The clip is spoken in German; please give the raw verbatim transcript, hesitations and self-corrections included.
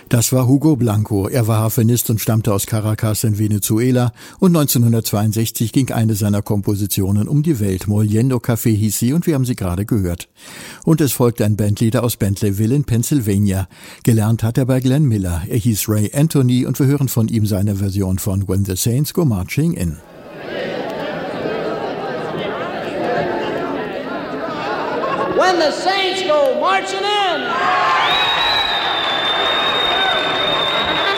Das war Hugo Blanco. Er war Harfenist und stammte aus Caracas in Venezuela und neunzehnhundertzweiundsechzig ging eine seiner Kompositionen um die Welt. Moliendo Café hieß sie und wir haben sie gerade gehört. Und es folgt ein Bandleader aus Bentleyville in Pennsylvania. Gelernt hat er bei Glenn Miller. Er hieß Ray Anthony und wir hören von ihm seine Version von When the Saints Go Marching In. When the saints go marching in.